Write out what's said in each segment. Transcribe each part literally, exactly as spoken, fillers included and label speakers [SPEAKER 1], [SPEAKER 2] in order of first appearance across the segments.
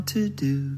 [SPEAKER 1] to do.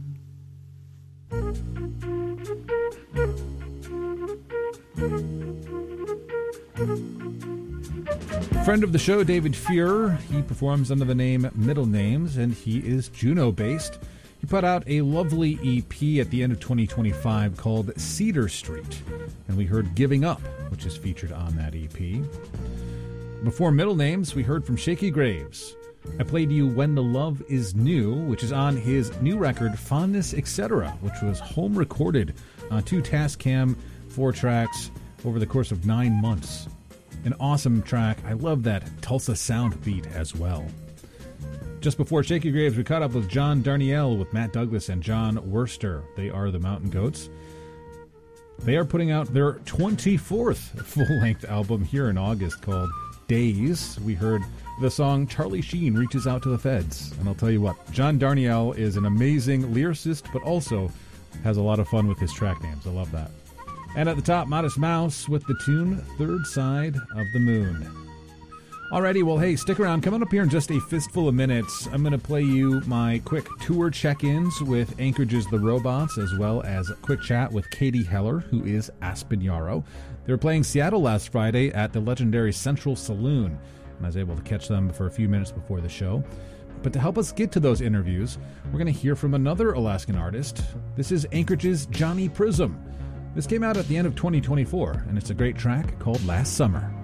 [SPEAKER 2] Friend of the show, David Fuhrer. He performs under the name Middle Names, and he is Juneau-based. He put out a lovely E P at the end of twenty twenty-five called Cedar Street, and we heard Giving Up, which is featured on that E P. Before Middle Names, we heard from Shakey Graves. I played you When the Love Is New, which is on his new record, Fondness, et cetera, which was home recorded on two Tascam four tracks over the course of nine months. An awesome track. I love that Tulsa sound beat as well. Just before Shakey Graves, we caught up with John Darnielle with Matt Douglas and John Wurster. They are the Mountain Goats. They are putting out their twenty-fourth full-length album here in August called Days. We heard the song Charlie Sheen Reaches Out to the Feds. And I'll tell you what, John Darnielle is an amazing lyricist, but also has a lot of fun with his track names. I love that. And at the top, Modest Mouse with the tune Third Side of the Moon. Alrighty, well, hey, stick around. Coming up here in just a fistful of minutes, I'm going to play you my quick tour check-ins with Anchorage's The Robots, as well as a quick chat with Katie Heller, who is Aspen Yarrow. They were playing Seattle last Friday at the legendary Central Saloon, and I was able to catch them for a few minutes before the show. But to help us get to those interviews, we're going to hear from another Alaskan artist. This is Anchorage's Johnny Prism. This came out at the end of twenty twenty-four, and it's a great track called Last Summer.